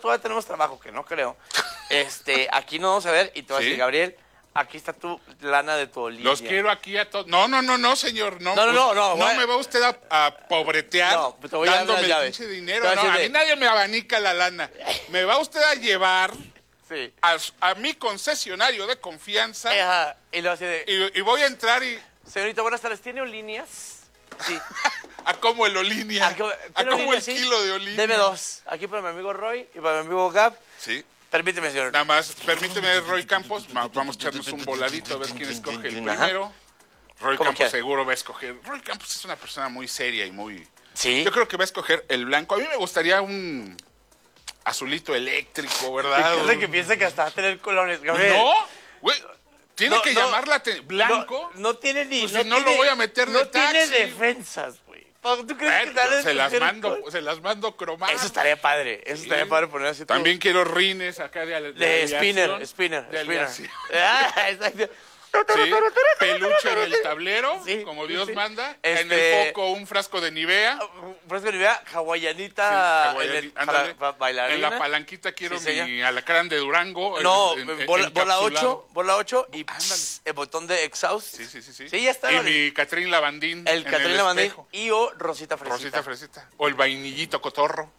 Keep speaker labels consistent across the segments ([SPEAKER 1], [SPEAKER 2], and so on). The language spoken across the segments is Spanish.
[SPEAKER 1] todavía tenemos trabajo, que no creo, aquí no vamos a ver y te vas a decir, Gabriel, aquí está tu lana de tu Olivia.
[SPEAKER 2] Los quiero aquí a todos. No, señor. No me va usted a pobretear dándome el pinche dinero. No, a mí nadie me abanica la lana. Me va usted a llevar a mi concesionario de confianza.
[SPEAKER 1] Y lo hace de...
[SPEAKER 2] y voy a entrar y...
[SPEAKER 1] Señorita, buenas tardes. ¿Tiene Olinias? Sí.
[SPEAKER 2] ¿A cómo el Olinia? ¿A cómo el kilo de Olinia?
[SPEAKER 1] Deme 2. Aquí para mi amigo Roy y para mi amigo Gab.
[SPEAKER 2] Sí.
[SPEAKER 1] Permíteme, señor.
[SPEAKER 2] Nada más, permíteme, Roy Campos. Vamos a echarnos un voladito a ver quién escoge el primero. Roy Campos seguro va a escoger. Roy Campos es una persona muy seria y muy...
[SPEAKER 1] Sí.
[SPEAKER 2] Yo creo que va a escoger el blanco. A mí me gustaría un azulito eléctrico, ¿verdad?
[SPEAKER 1] Es que piensa que hasta va a tener colores, Gabriel.
[SPEAKER 2] No, güey. Tiene que llamarla blanco.
[SPEAKER 1] No tiene ni...
[SPEAKER 2] Pues si no lo voy a meter de taxi.
[SPEAKER 1] No tiene defensas, güey. ¿Tú crees que
[SPEAKER 2] se las mando cromadas?
[SPEAKER 1] Eso estaría padre. Eso estaría padre poner así.
[SPEAKER 2] También quiero rines acá
[SPEAKER 1] de spinner.
[SPEAKER 2] Exacto. Sí, peluche en el tablero, como Dios manda. En el foco un frasco de Nivea.
[SPEAKER 1] Un frasco de Nivea, hawaianita, bailarina.
[SPEAKER 2] En la palanquita quiero mi alacrán de Durango.
[SPEAKER 1] No, bola 8 y el botón de exhaust.
[SPEAKER 2] Sí.
[SPEAKER 1] Sí, ya está.
[SPEAKER 2] Y mi Catrín Lavandín.
[SPEAKER 1] El Catrín Lavandín y o Rosita Fresita.
[SPEAKER 2] O el vainillito cotorro.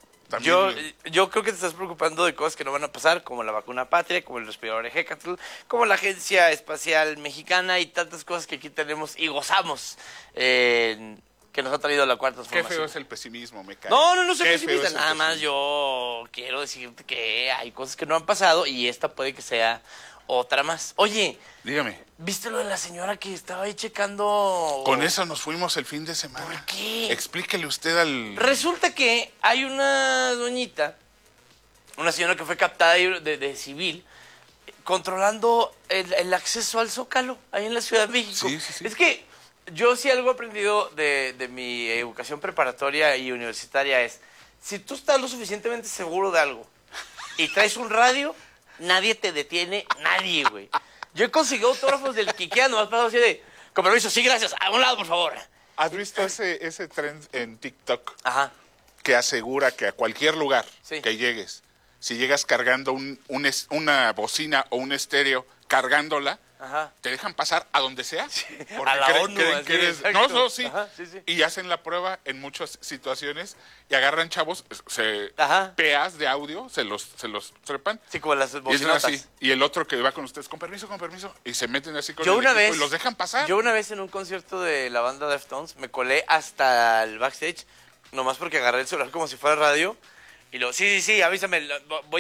[SPEAKER 1] Yo creo que te estás preocupando de cosas que no van a pasar, como la vacuna patria, como el respirador Ejecatl, como la Agencia Espacial Mexicana y tantas cosas que aquí tenemos y gozamos, que nos ha traído la cuarta transformación.
[SPEAKER 2] Qué feo es el pesimismo, me cae.
[SPEAKER 1] No soy pesimista, nada más yo quiero decirte que hay cosas que no han pasado y esta puede que sea otra más. Oye,
[SPEAKER 2] dígame.
[SPEAKER 1] ¿Viste lo de la señora que estaba ahí checando?
[SPEAKER 2] Con eso nos fuimos el fin de semana.
[SPEAKER 1] ¿Por qué?
[SPEAKER 2] Explíquele usted al...
[SPEAKER 1] Resulta que hay una doñita, una señora que fue captada de civil, controlando el acceso al Zócalo, ahí en la Ciudad de México.
[SPEAKER 2] Sí.
[SPEAKER 1] Es que yo sí algo he aprendido de mi educación preparatoria y universitaria es, si tú estás lo suficientemente seguro de algo y traes un radio, nadie te detiene, nadie, güey. Yo he conseguido autógrafos del Quiquea, nomás pasado así de, con permiso, sí, gracias, a un lado, por favor.
[SPEAKER 2] ¿Has visto ese trend en TikTok?
[SPEAKER 1] Ajá.
[SPEAKER 2] Que asegura que a cualquier lugar que llegues, si llegas cargando una bocina o un estéreo, cargándola, te dejan pasar a donde sea.
[SPEAKER 1] Sí.
[SPEAKER 2] Porque
[SPEAKER 1] a la ONU,
[SPEAKER 2] creen que eres...
[SPEAKER 1] exacto.
[SPEAKER 2] No, sí.
[SPEAKER 1] Sí.
[SPEAKER 2] Y hacen la prueba en muchas situaciones y agarran chavos, peas de audio, se los trepan.
[SPEAKER 1] Sí, como las
[SPEAKER 2] y
[SPEAKER 1] bocinotas.
[SPEAKER 2] Así. Y el otro que va con ustedes, con permiso, y se meten así con
[SPEAKER 1] y
[SPEAKER 2] los dejan pasar.
[SPEAKER 1] Yo una vez en un concierto de la banda Deftones me colé hasta el backstage, nomás porque agarré el celular como si fuera radio, y luego, sí, avísame,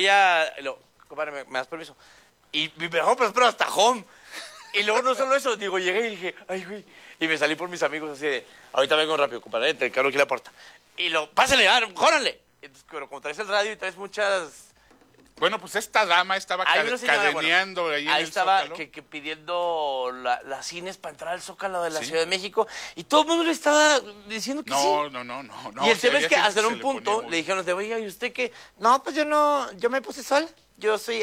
[SPEAKER 1] compadre, ¿me das permiso? Y me dejó pero hasta home. Y luego no solo eso, llegué y dije, ay, güey. Y me salí por mis amigos así de, ahorita vengo rápido, compadre, te encargo aquí la puerta. Y pásale, jórale. Entonces, pero como traes el radio y traes muchas...
[SPEAKER 2] Bueno, pues esta dama estaba cadeneando ahí en el
[SPEAKER 1] estaba
[SPEAKER 2] Zócalo.
[SPEAKER 1] que pidiendo las cines para entrar al Zócalo de la Ciudad de México. Y todo el mundo le estaba diciendo que sí.
[SPEAKER 2] No.
[SPEAKER 1] Y el tema es que hasta un punto le dijeron, oiga, ¿y usted qué? No, pues yo me puse sol. Yo soy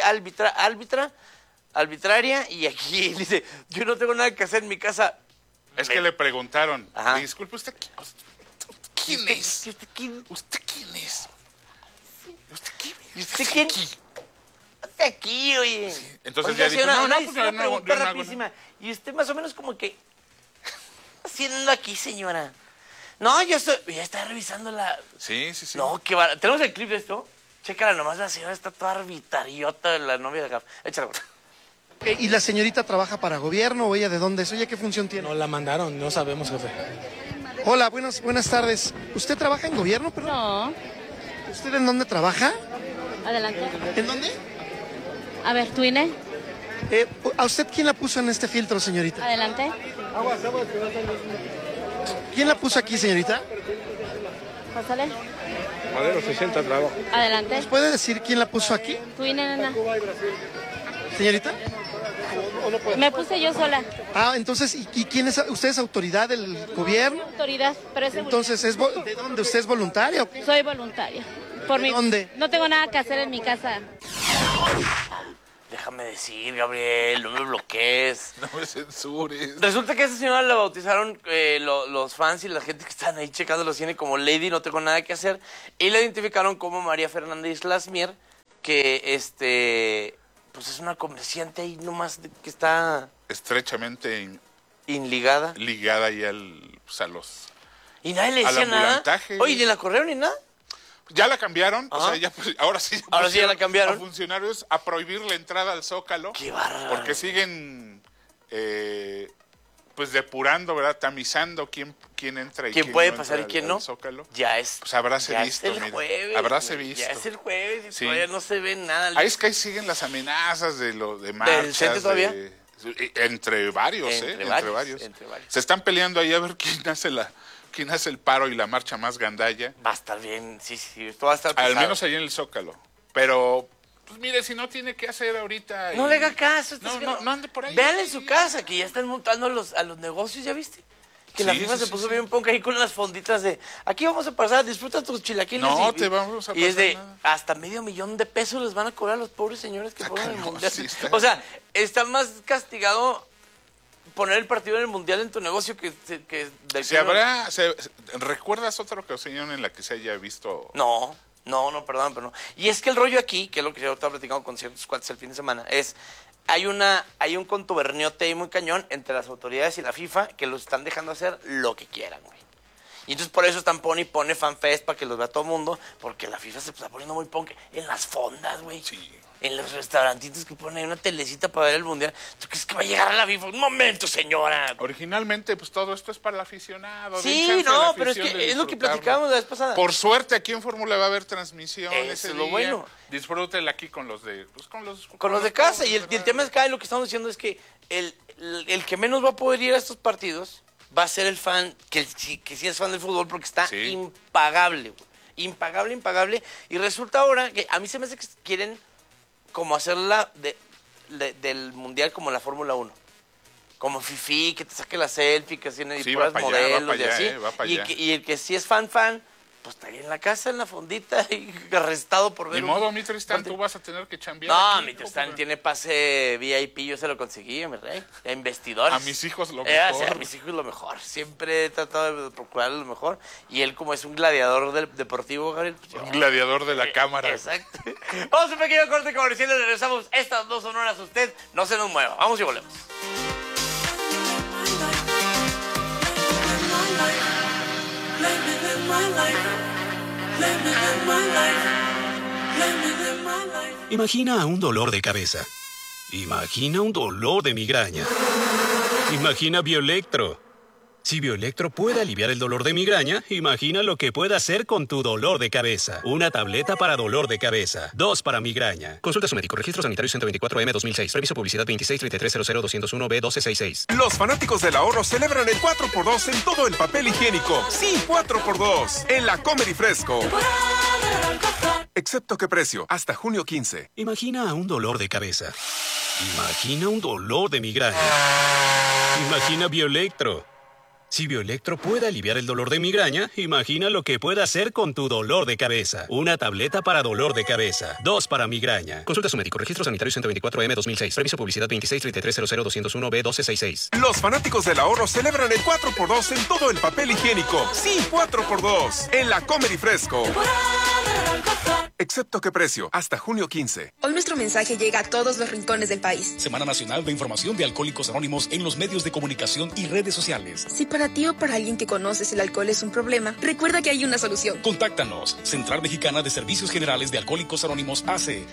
[SPEAKER 1] arbitraria, y aquí dice, yo no tengo nada que hacer en mi casa.
[SPEAKER 2] Es que le preguntaron, disculpe, ¿usted quién es?
[SPEAKER 1] ¿Usted quién?
[SPEAKER 2] ¿Usted quién es? ¿Usted quién?
[SPEAKER 1] ¿Y usted quién? Usted aquí, oye.
[SPEAKER 2] Sí. Entonces ya dijo, no,
[SPEAKER 1] rapidísima. Y usted más o menos como que, ¿qué está haciendo aquí, señora? No, ya está revisando la...
[SPEAKER 2] Sí.
[SPEAKER 1] No, qué barato. ¿Tenemos el clip de esto? Chécala nomás, la señora está toda arbitariota, la novia de Gaf. Échala.
[SPEAKER 3] ¿Y la señorita trabaja para gobierno o ella de dónde es? Oye, ¿qué función tiene?
[SPEAKER 4] No la mandaron, no sabemos, jefe.
[SPEAKER 3] Hola, buenas tardes. ¿Usted trabaja en gobierno, perdón?
[SPEAKER 5] No.
[SPEAKER 3] ¿Usted en dónde trabaja?
[SPEAKER 5] Adelante.
[SPEAKER 3] ¿En dónde?
[SPEAKER 5] A ver, ¿tu INE?
[SPEAKER 3] ¿A usted quién la puso en este filtro, señorita?
[SPEAKER 5] Adelante.
[SPEAKER 3] ¿Quién la puso aquí, señorita?
[SPEAKER 5] Pásale.
[SPEAKER 6] Madero 60 trabajo.
[SPEAKER 5] Adelante.
[SPEAKER 3] ¿Nos puede decir quién la puso aquí?
[SPEAKER 5] Tu INE, nena.
[SPEAKER 3] ¿Señorita?
[SPEAKER 5] Me puse yo sola.
[SPEAKER 3] Entonces, ¿y quién es? ¿Usted es autoridad del gobierno?
[SPEAKER 5] Autoridad, pero es seguridad.
[SPEAKER 3] Entonces, ¿de dónde? ¿Usted es voluntaria o qué?
[SPEAKER 5] Soy voluntaria.
[SPEAKER 3] ¿Dónde?
[SPEAKER 5] No tengo nada que hacer en mi casa.
[SPEAKER 1] Déjame decir, Gabriel, no me bloquees.
[SPEAKER 2] No me censures.
[SPEAKER 1] Resulta que a esa señora la bautizaron los fans y la gente que están ahí checando los cine como Lady, no tengo nada que hacer. Y la identificaron como María Fernández Lasmier, porque pues es una comerciante ahí nomás que está
[SPEAKER 2] estrechamente
[SPEAKER 1] ligada
[SPEAKER 2] ahí a los...
[SPEAKER 1] Y nadie le decía nada. Oye, ¿ni la corrieron ni nada?
[SPEAKER 2] Ya la cambiron, o sea, ahora sí
[SPEAKER 1] ya la cambiaron.
[SPEAKER 2] A funcionarios a prohibir la entrada al Zócalo.
[SPEAKER 1] ¡Qué bárbaro!
[SPEAKER 2] Porque siguen pues depurando, ¿verdad? Tamizando quién entra y quién
[SPEAKER 1] puede
[SPEAKER 2] no
[SPEAKER 1] pasar y quién no.
[SPEAKER 2] Zócalo.
[SPEAKER 1] Ya es.
[SPEAKER 2] Pues habráse visto,
[SPEAKER 1] es el jueves.
[SPEAKER 2] Habráse visto.
[SPEAKER 1] Ya es el jueves y sí. Todavía no se ve nada.
[SPEAKER 2] Ahí es que ahí siguen las amenazas de marchas.
[SPEAKER 1] ¿Del centro todavía?
[SPEAKER 2] Entre varios, entre varios. Se están peleando ahí a ver quién hace el paro y la marcha más gandalla.
[SPEAKER 1] Va a estar bien, sí, esto va a estar pesado.
[SPEAKER 2] Al menos ahí en el Zócalo. Pero, pues mire, si no tiene que hacer ahorita...
[SPEAKER 1] No le haga caso.
[SPEAKER 2] No ande por ahí.
[SPEAKER 1] Vean en su casa, que ya están montando a los negocios, ¿ya viste? Que la FIFA se puso bien ponca ahí con unas fonditas de... Aquí vamos a pasar, disfruta tus chilaquiles.
[SPEAKER 2] No, te vamos a pasar.
[SPEAKER 1] Y es de nada. Hasta $500,000 les van a cobrar a los pobres señores que ponen el Mundial. O sea, está más castigado... poner el partido en el Mundial en tu negocio que
[SPEAKER 2] ¿Recuerdas otra ocasión en la que se haya visto?
[SPEAKER 1] No, perdón, pero no. Y es que el rollo aquí, que es lo que yo estaba platicando con ciertos cuates el fin de semana, es hay un contuberniote ahí muy cañón entre las autoridades y la FIFA que los están dejando hacer lo que quieran, güey. Y entonces por eso están pone fanfest para que los vea todo el mundo, porque la FIFA se está poniendo muy punk en las fondas, güey.
[SPEAKER 2] Sí.
[SPEAKER 1] En los restaurantitos que ponen una telecita para ver el Mundial. ¿Tú crees que va a llegar a la FIFA? ¡Un momento, señora!
[SPEAKER 2] Originalmente, pues todo esto es para el aficionado.
[SPEAKER 1] Sí, pero es que es lo que platicábamos la vez pasada.
[SPEAKER 2] Por suerte, aquí en Fórmula va a haber transmisión ese
[SPEAKER 1] día. Lo bueno.
[SPEAKER 2] Disfrútenla aquí con los de
[SPEAKER 1] casa. Y el tema es que lo que estamos diciendo es que el que menos va a poder ir a estos partidos va a ser el fan, que sí es fan del fútbol, porque está impagable, güey. Impagable. Y resulta ahora que a mí se me hace que quieren como hacerla del Mundial como la Fórmula 1. Como Fifi, que te saque la selfie, que tiene puras modelos y así. Y el que sí es fan, pues está ahí en la casa, en la fondita, y arrestado por ver.
[SPEAKER 2] Ni modo, mi Tristán, tú vas a tener que chambear.
[SPEAKER 1] No, mi Tristán tiene pase VIP, yo se lo conseguí, mi rey. A investidores.
[SPEAKER 2] A mis hijos lo mejor.
[SPEAKER 1] A mis hijos lo mejor. Siempre he tratado de procurar lo mejor. Y él, como es un gladiador deportivo, Gabriel. Pues
[SPEAKER 2] un gladiador de la cámara.
[SPEAKER 1] Exacto. Vamos a un pequeño corte comercial y regresamos. Estas 2 son horas usted. No se nos mueva. Vamos y volvemos.
[SPEAKER 7] Imagina un dolor de cabeza. Imagina un dolor de migraña. Imagina Bioelectro. Si Bioelectro puede aliviar el dolor de migraña, imagina lo que puede hacer con tu dolor de cabeza. Una tableta para dolor de cabeza. 2 para migraña. Consulta a su médico. Registro sanitario 124M 2006. Reviso publicidad 2633000201B1266.
[SPEAKER 8] Los fanáticos del ahorro celebran el 4x2 en todo el papel higiénico. Sí, 4x2. En la Comer y Fresco. Excepto qué precio. Hasta junio 15.
[SPEAKER 7] Imagina un dolor de cabeza. Imagina un dolor de migraña. Imagina Bioelectro. Si Bioelectro puede aliviar el dolor de migraña, imagina lo que puede hacer con tu dolor de cabeza. Una tableta para dolor de cabeza. 2 para migraña. Consulta a su médico. Registro sanitario 124M 2006. Reviso publicidad 2633000201B1266.
[SPEAKER 8] Los fanáticos del ahorro celebran el 4x2 en todo el papel higiénico. Sí, 4x2. En la Comer y Fresco. Excepto qué precio. Hasta junio 15.
[SPEAKER 9] Hoy nuestro mensaje llega a todos los rincones del país.
[SPEAKER 10] Semana Nacional de Información de Alcohólicos Anónimos en los medios de comunicación y redes sociales.
[SPEAKER 9] Si para ti o para alguien que conoces el alcohol es un problema, recuerda que hay una solución.
[SPEAKER 10] Contáctanos. Central Mexicana de Servicios Generales de Alcohólicos Anónimos AC.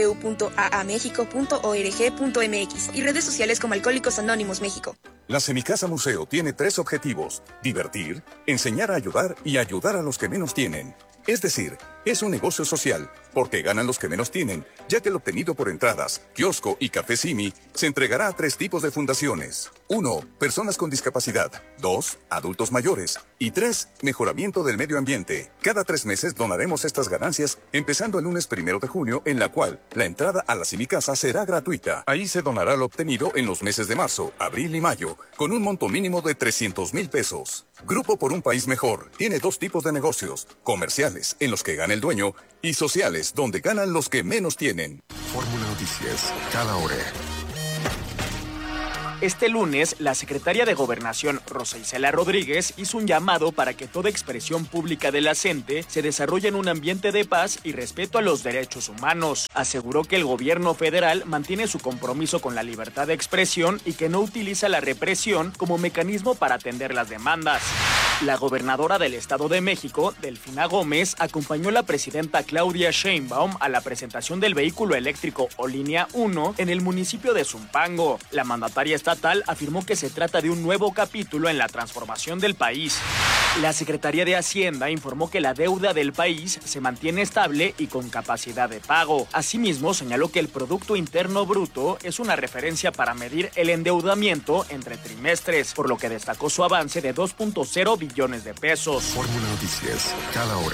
[SPEAKER 9] www.aamexico.org.mx y redes sociales como Alcohólicos Anónimos México.
[SPEAKER 11] La Semicasa Museo tiene 3 objetivos: divertir, enseñar a ayudar y ayudar a los que menos tienen. Es decir, es un negocio social, porque ganan los que menos tienen, ya que el obtenido por entradas, kiosco y café Simi se entregará a 3 tipos de fundaciones. 1. Personas con discapacidad. 2. Adultos mayores. Y 3. Mejoramiento del medio ambiente. Cada 3 meses donaremos estas ganancias, empezando el lunes 1 de junio, en la cual la entrada a la Semicasa será gratuita. Ahí se donará lo obtenido en los meses de marzo, abril y mayo, con un monto mínimo de 300,000 pesos. Grupo por un País Mejor tiene 2 tipos de negocios: comerciales, en los que gana el dueño, y sociales, donde ganan los que menos tienen.
[SPEAKER 12] Fórmula Noticias, cada hora. Este lunes, la secretaria de Gobernación, Rosa Isela Rodríguez, hizo un llamado para que toda expresión pública de la CENTE se desarrolle en un ambiente de paz y respeto a los derechos humanos. Aseguró que el gobierno federal mantiene su compromiso con la libertad de expresión y que no utiliza la represión como mecanismo para atender las demandas. La gobernadora del Estado de México, Delfina Gómez, acompañó a la presidenta Claudia Sheinbaum a la presentación del vehículo eléctrico o Línea 1 en el municipio de Zumpango. La mandataria estatal afirmó que se trata de un nuevo capítulo en la transformación del país. La Secretaría de Hacienda informó que la deuda del país se mantiene estable y con capacidad de pago. Asimismo, señaló que el Producto Interno Bruto es una referencia para medir el endeudamiento entre trimestres, por lo que destacó su avance de 2.0 billones de pesos.
[SPEAKER 11] Fórmula Noticias, cada hora.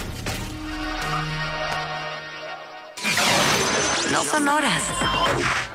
[SPEAKER 13] No son horas,